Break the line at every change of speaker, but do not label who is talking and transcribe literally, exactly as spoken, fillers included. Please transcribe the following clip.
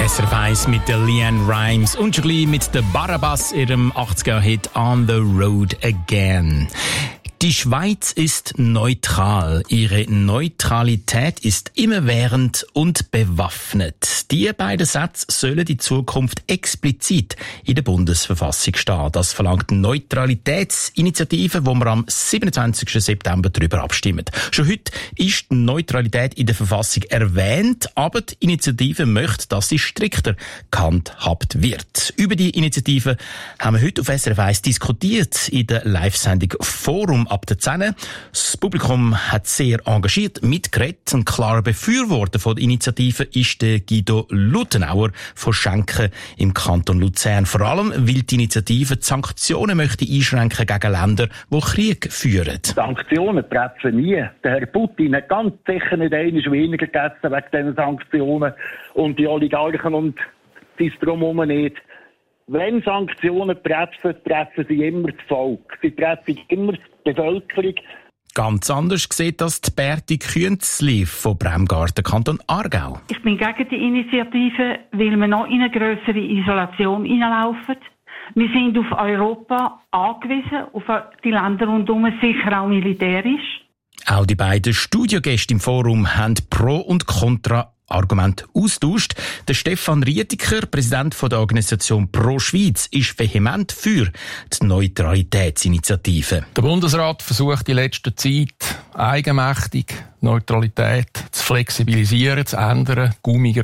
S R F eins mit der LeAnn Rimes und schon gleich mit der Barabbas, ihrem achtziger-Hit On the Road Again. Die Schweiz ist neutral. Ihre Neutralität ist immerwährend und bewaffnet. Die beiden Sätze sollen in Zukunft explizit in der Bundesverfassung stehen. Das verlangt die Neutralitätsinitiative, wo wir am siebenundzwanzigsten September darüber abstimmen. Schon heute ist die Neutralität in der Verfassung erwähnt, aber die Initiative möchte, dass sie strikter gehandhabt wird. Über die Initiative haben wir heute auf S R F eins diskutiert in der Live-Sendung Forum ab der zehn. Das Publikum hat sehr engagiert mitgeredet. Ein klarer Befürworter von der Initiative ist der Guido Lutenauer von Schenken im Kanton Luzern. Vor allem, weil die Initiative die Sanktionen möchte einschränken gegen Länder, die Krieg führen.
Sanktionen treffen nie. Der Herr Putin hat ganz sicher nicht einmal weniger gegessen wegen diesen Sanktionen und die Oligarchen und dies drumherum nicht. Wenn Sanktionen treffen, treffen sie immer das Volk. Sie treffen immer die Bevölkerung.
Ganz anders sieht das die Berti Künzli von Bremgarten, Kanton Aargau.
Ich bin gegen die Initiative, weil wir noch in eine grössere Isolation hineinlaufen. Wir sind auf Europa angewiesen, auf die Länder rundherum, sicher auch militärisch. Auch
die beiden Studiogäste im Forum haben Pro und Contra Argument austauscht. Der Stefan Riediker, Präsident der Organisation Pro Schweiz, ist vehement für die Neutralitätsinitiative.
Der Bundesrat versucht in letzter Zeit eigenmächtig Neutralität zu flexibilisieren, zu ändern, gummiger